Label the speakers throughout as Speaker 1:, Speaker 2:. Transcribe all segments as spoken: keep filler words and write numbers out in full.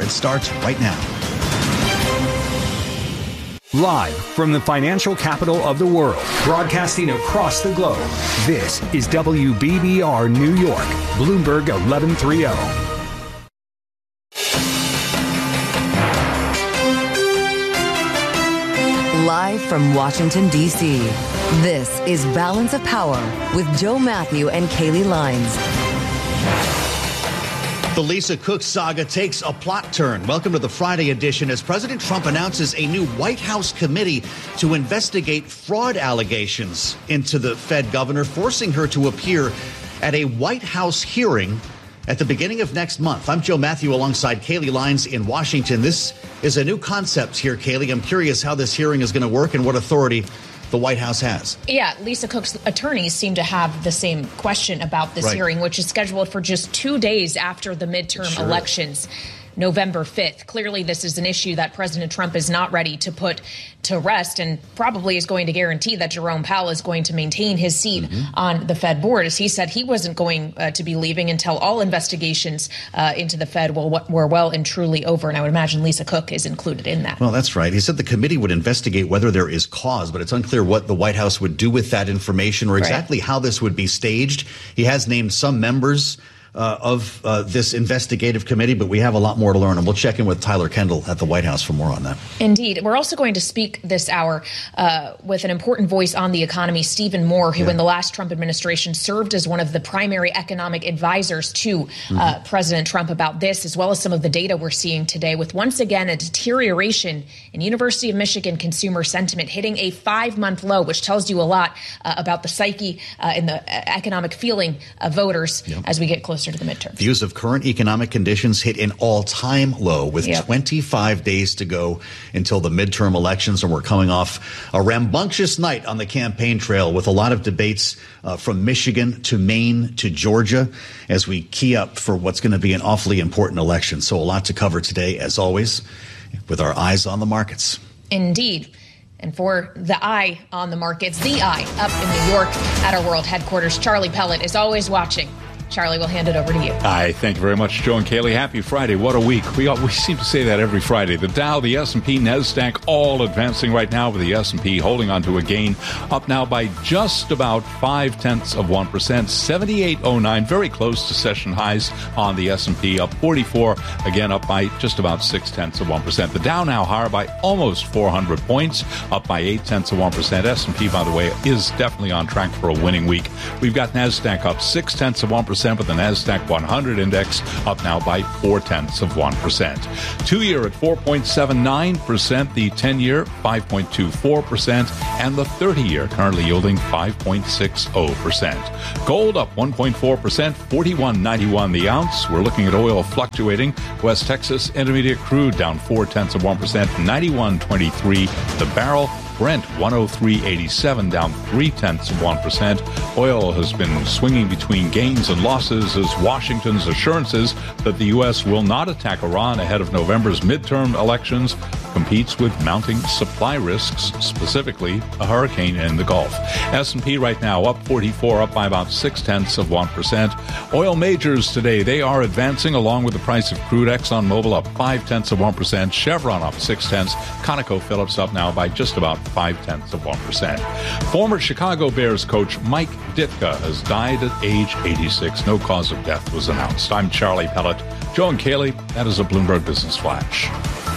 Speaker 1: It starts right now.
Speaker 2: Live from the financial capital of the world, broadcasting across the globe, this is W B B R New York, Bloomberg eleven thirty.
Speaker 3: Live from Washington, D C, this is Balance of Power with Joe Matthew and Kaylee Lines.
Speaker 1: The Lisa Cook saga takes a plot turn. Welcome to the Friday edition as President Trump announces a new White House committee to investigate fraud allegations into the Fed governor, forcing her to appear at a White House hearing at the beginning of next month. I'm Joe Matthew alongside Kaylee Lines in Washington. This is a new concept here, Kaylee. I'm curious how this hearing is going to work and what authority the White House has.
Speaker 4: Yeah, Lisa Cook's attorneys seem to have the same question about this
Speaker 1: right.
Speaker 4: hearing, which is scheduled for just two days after the midterm
Speaker 1: sure
Speaker 4: elections.
Speaker 1: Is.
Speaker 4: November fifth. Clearly, this is an issue that President Trump is not ready to put to rest and probably is going to guarantee that Jerome Powell is going to maintain his seat mm-hmm. on the Fed board. As he said, he wasn't going uh, to be leaving until all investigations uh, into the Fed will, were well and truly over. And I would imagine Lisa Cook is included in that.
Speaker 1: Well, that's right. He said the committee would investigate whether there is cause, but it's unclear what the White House would do with that information or exactly right. how this would be staged. He has named some members Uh, of uh, this investigative committee, but we have a lot more to learn, and we'll check in with Tyler Kendall at the White House for more on that.
Speaker 4: Indeed. We're also going to speak this hour uh, with an important voice on the economy, Stephen Moore, who yeah. in the last Trump administration served as one of the primary economic advisors to mm-hmm. uh, President Trump about this, as well as some of the data we're seeing today, with once again a deterioration in University of Michigan consumer sentiment hitting a five-month low, which tells you a lot uh, about the psyche uh, and the economic feeling of voters yep. as we get closer to the midterms.
Speaker 1: Views of current economic conditions hit an all-time low with yep. twenty-five days to go until the midterm elections, and we're coming off a rambunctious night on the campaign trail with a lot of debates uh, from Michigan to Maine to Georgia as we key up for what's going to be an awfully important election. So a lot to cover today, as always, with our eyes on the markets.
Speaker 4: Indeed. And for the eye on the markets, the eye up in New York at our world headquarters, Charlie Pellet is always watching. Charlie, we'll hand it over to you.
Speaker 5: Hi, thank you very much, Joe and Kaylee. Happy Friday. What a week. We all, we seem to say that every Friday. The Dow, the S and P, NASDAQ, all advancing right now, with the S and P holding on to a gain, up now by just about five-tenths of one percent, seventy-eight oh nine, very close to session highs on the S and P, up forty-four, again up by just about six-tenths of one percent. The Dow now higher by almost four hundred points, up by eight-tenths of one percent. S and P, by the way, is definitely on track for a winning week. We've got NASDAQ up six-tenths of one percent, with the NASDAQ one hundred index up now by four-tenths of one percent. Two-year at four point seven nine percent, the ten-year five point two four percent, and the thirty-year currently yielding five point six zero percent. Gold up one point four percent, forty-one ninety-one the ounce. We're looking at oil fluctuating. West Texas Intermediate crude down four-tenths of one percent, ninety-one twenty-three the barrel. Brent one oh three eighty-seven, down three-tenths of one percent. Oil has been swinging between gains and losses as Washington's assurances that the U S will not attack Iran ahead of November's midterm elections competes with mounting supply risks, specifically a hurricane in the Gulf. S and P right now up forty-four, up by about six-tenths of one percent. Oil majors today, they are advancing along with the price of crude. ExxonMobil up five-tenths of one percent. Chevron up six-tenths. ConocoPhillips up now by just about five-tenths of one percent. Former Chicago Bears coach Mike Ditka has died at age eighty-six. No cause of death was announced. I'm Charlie Pellet. Joe and Kaylee, that is a Bloomberg Business Flash.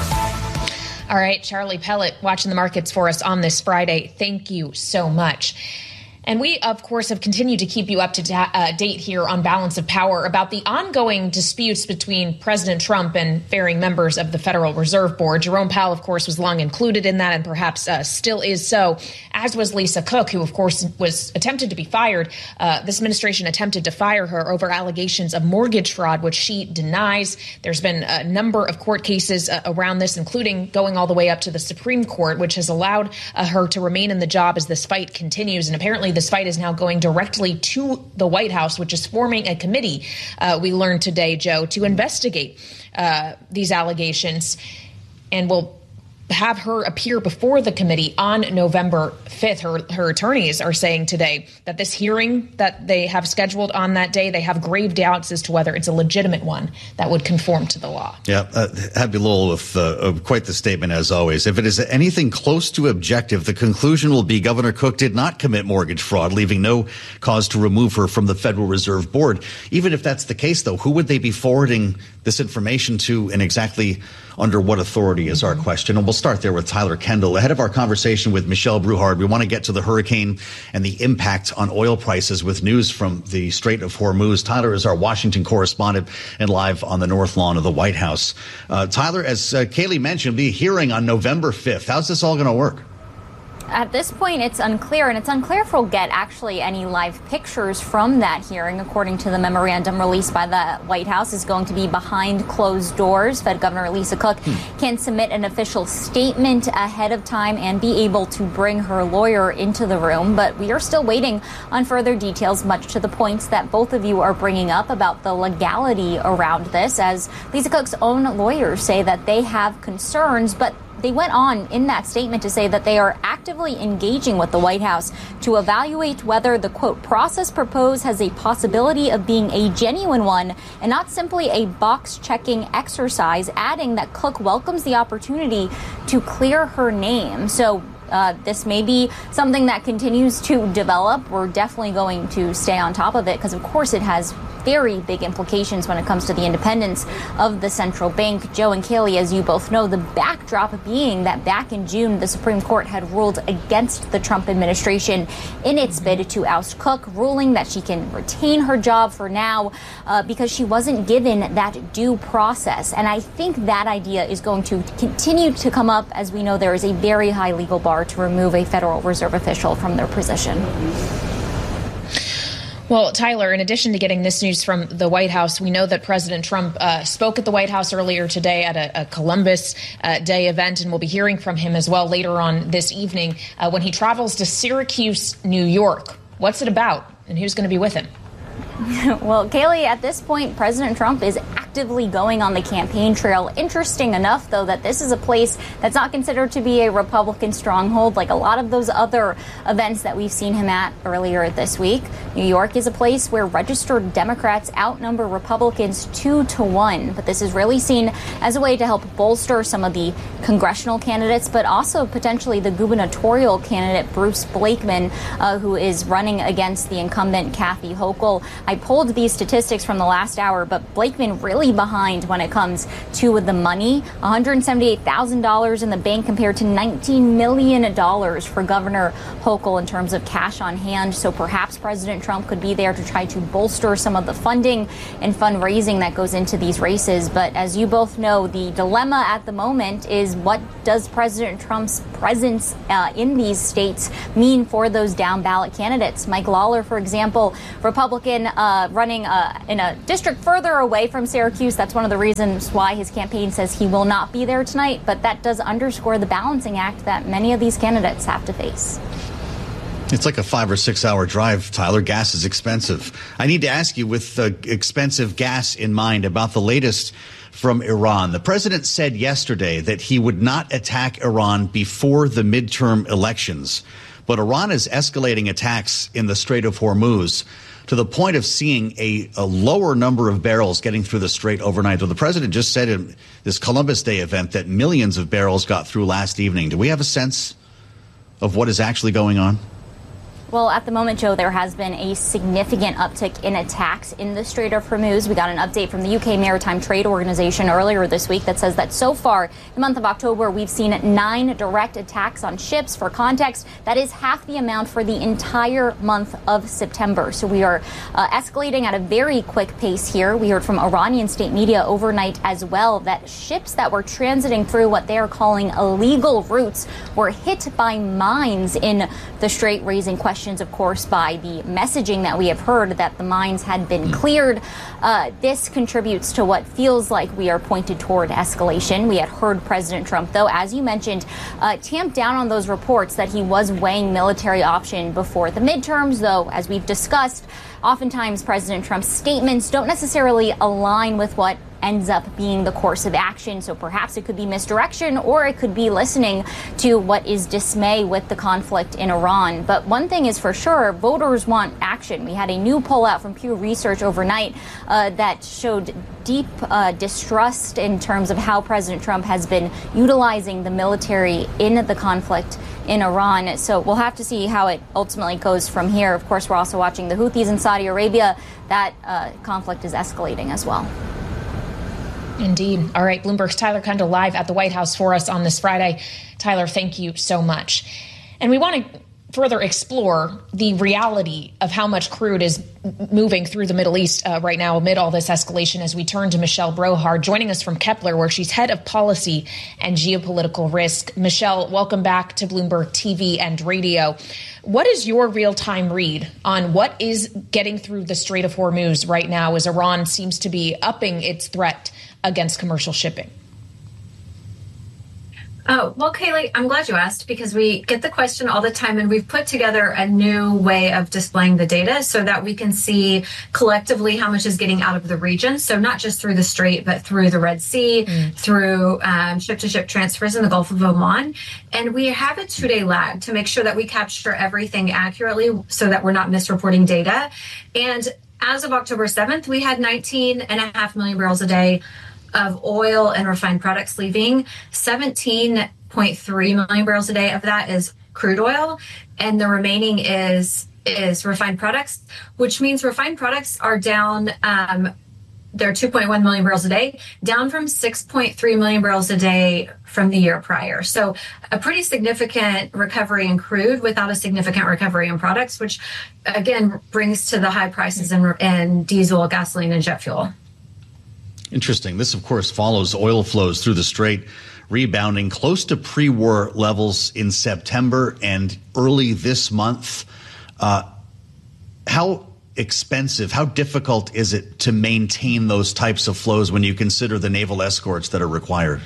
Speaker 4: All right, Charlie Pellet watching the markets for us on this Friday. Thank you so much. And we, of course, have continued to keep you up to da- uh, date here on Balance of Power about the ongoing disputes between President Trump and varying members of the Federal Reserve Board. Jerome Powell, of course, was long included in that and perhaps uh, still is so, as was Lisa Cook, who, of course, was attempted to be fired. Uh, this administration attempted to fire her over allegations of mortgage fraud, which she denies. There's been a number of court cases uh, around this, including going all the way up to the Supreme Court, which has allowed uh, her to remain in the job as this fight continues. And apparently this fight is now going directly to the White House, which is forming a committee, uh, we learned today, Joe, to investigate uh, these allegations. And we'll have her appear before the committee on November fifth. Her, her attorneys are saying today that this hearing that they have scheduled on that day, they have grave doubts as to whether it's a legitimate one that would conform to the law.
Speaker 1: Yeah, uh, Abby Lowell with uh, uh, quite the statement as always. If it is anything close to objective, the conclusion will be Governor Cook did not commit mortgage fraud, leaving no cause to remove her from the Federal Reserve Board. Even if that's the case, though, who would they be forwarding this information to, and exactly under what authority is our question? And we'll start there with Tyler Kendall. Ahead of our conversation with Michelle Bruhard, we want to get to the hurricane and the impact on oil prices with news from the Strait of Hormuz. Tyler is our Washington correspondent and live on the North Lawn of the White House. Uh, Tyler, as uh, Kaylee mentioned, the hearing on November fifth. How's this all going to work?
Speaker 6: At this point, it's unclear, and it's unclear if we'll get actually any live pictures from that hearing. According to the memorandum released by the White House, is going to be behind closed doors. Fed Governor Lisa Cook hmm. can submit an official statement ahead of time and be able to bring her lawyer into the room. But we are still waiting on further details, much to the points that both of you are bringing up about the legality around this, as Lisa Cook's own lawyers say that they have concerns, but they went on in that statement to say that they are actively engaging with the White House to evaluate whether the, quote, process proposed has a possibility of being a genuine one and not simply a box-checking exercise, adding that Cook welcomes the opportunity to clear her name. So Uh, this may be something that continues to develop. We're definitely going to stay on top of it because, of course, it has very big implications when it comes to the independence of the central bank. Joe and Kaylee, as you both know, the backdrop being that back in June, the Supreme Court had ruled against the Trump administration in its bid to oust Cook, ruling that she can retain her job for now uh, because she wasn't given that due process. And I think that idea is going to continue to come up, as we know there is a very high legal bar to remove a Federal Reserve official from their position.
Speaker 4: Well, Tyler, in addition to getting this news from the White House, we know that President Trump uh, spoke at the White House earlier today at a, a Columbus uh, Day event, and we'll be hearing from him as well later on this evening uh, when he travels to Syracuse, New York. What's it about, and who's going to be with him?
Speaker 6: Well, Kaylee, at this point, President Trump is actively going on the campaign trail. Interesting enough, though, that this is a place that's not considered to be a Republican stronghold like a lot of those other events that we've seen him at earlier this week. New York is a place where registered Democrats outnumber Republicans two to one. But this is really seen as a way to help bolster some of the congressional candidates, but also potentially the gubernatorial candidate, Bruce Blakeman, uh, who is running against the incumbent Kathy Hochul. I pulled these statistics from the last hour, but Blakeman really behind when it comes to the money. one hundred seventy-eight thousand dollars in the bank compared to nineteen million dollars for Governor Hochul in terms of cash on hand. So perhaps President Trump could be there to try to bolster some of the funding and fundraising that goes into these races. But as you both know, the dilemma at the moment is what does President Trump's presence uh, in these states mean for those down ballot candidates? Mike Lawler, for example, Republican, Uh, running uh, in a district further away from Syracuse. That's one of the reasons why his campaign says he will not be there tonight. But that does underscore the balancing act that many of these candidates have to face.
Speaker 1: It's like a five or six hour drive, Tyler. Gas is expensive. I need to ask you, with uh, expensive gas in mind, about the latest from Iran. The president said yesterday that he would not attack Iran before the midterm elections. But Iran is escalating attacks in the Strait of Hormuz to the point of seeing a, a lower number of barrels getting through the strait overnight. Well, the president just said in this Columbus Day event that millions of barrels got through last evening. Do we have a sense of what is actually going on?
Speaker 6: Well, at the moment, Joe, there has been a significant uptick in attacks in the Strait of Hormuz. We got an update from the U K Maritime Trade Organization earlier this week that says that so far, in the month of October, we've seen nine direct attacks on ships. For context, that is half the amount for the entire month of September. So we are uh, escalating at a very quick pace here. We heard from Iranian state media overnight as well that ships that were transiting through what they are calling illegal routes were hit by mines in the strait, raising questions, of course, by the messaging that we have heard that the mines had been cleared. Uh, this contributes to what feels like we are pointed toward escalation. We had heard President Trump, though, as you mentioned, uh, tamp down on those reports that he was weighing military option before the midterms, though, as we've discussed, oftentimes President Trump's statements don't necessarily align with what ends up being the course of action. So perhaps it could be misdirection, or it could be listening to what is dismay with the conflict in Iran. But one thing is for sure, voters want action. We had a new poll out from Pew Research overnight uh, that showed deep uh, distrust in terms of how President Trump has been utilizing the military in the conflict in Iran. So we'll have to see how it ultimately goes from here. Of course, we're also watching the Houthis in Saudi Arabia. That uh, conflict is escalating as well.
Speaker 4: Indeed. All right, Bloomberg's Tyler Kendall live at the White House for us on this Friday. Tyler, thank you so much. And we want to further explore the reality of how much crude is moving through the Middle East uh, right now amid all this escalation as we turn to Michelle Brohard, joining us from Kepler, where she's head of policy and geopolitical risk. Michelle, welcome back to Bloomberg T V and radio. What is your real-time read on what is getting through the Strait of Hormuz right now as Iran seems to be upping its threat against commercial shipping?
Speaker 7: Oh, well, Kaylee, I'm glad you asked, because we get the question all the time, and we've put together a new way of displaying the data so that we can see collectively how much is getting out of the region. So not just through the Strait, but through the Red Sea, mm. through um, ship-to-ship transfers in the Gulf of Oman. And we have a two-day lag to make sure that we capture everything accurately so that we're not misreporting data. And as of October seventh, we had nineteen and a half million barrels a day of oil and refined products leaving. seventeen point three million barrels a day of that is crude oil, and the remaining is is refined products, which means refined products are down. Um, they're two point one million barrels a day, down from six point three million barrels a day from the year prior. So a pretty significant recovery in crude without a significant recovery in products, which again brings to the high prices in, in diesel, gasoline, and jet fuel.
Speaker 1: Interesting. This, of course, follows oil flows through the Strait rebounding close to pre-war levels in September and early this month. Uh, how expensive, how difficult is it to maintain those types of flows when you consider the naval escorts that are required?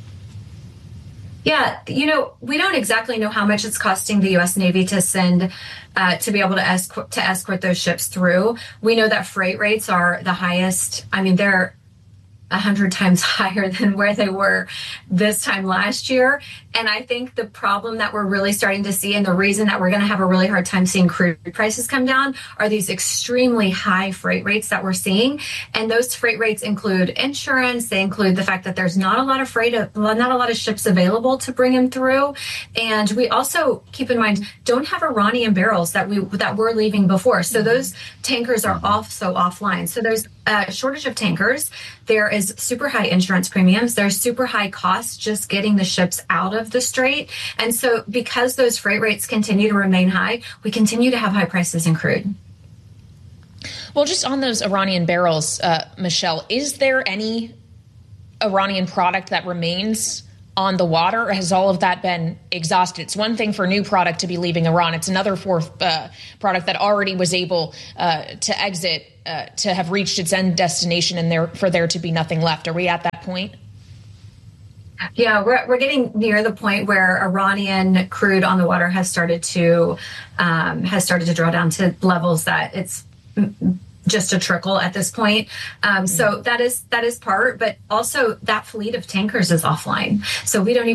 Speaker 7: Yeah, you know, we don't exactly know how much it's costing the U S Navy to send, uh, to be able to escort, to escort those ships through. We know that freight rates are the highest. I mean, they're a hundred times higher than where they were this time last year. And I think the problem that we're really starting to see, and the reason that we're going to have a really hard time seeing crude prices come down, are these extremely high freight rates that we're seeing. And those freight rates include insurance. They include the fact that there's not a lot of freight, not a lot of ships available to bring them through. And we also, keep in mind, don't have Iranian barrels that we that we're leaving before. So those tankers are also offline. So there's a shortage of tankers. There is super high insurance premiums. There's super high costs just getting the ships out of the Strait. And so because those freight rates continue to remain high, we continue to have high prices in crude.
Speaker 4: Well, just on those Iranian barrels, uh, Michelle, is there any Iranian product that remains on the water, or has all of that been exhausted? It's one thing for new product to be leaving Iran. It's another for uh, product that already was able uh, to exit, uh, to have reached its end destination, and there for there to be nothing left. Are we at that point?
Speaker 7: Yeah, we're we're getting near the point where Iranian crude on the water has started to um, has started to draw down to levels that it's just a trickle at this point. Um, so that is that is part, but also that fleet of tankers is offline. So we don't even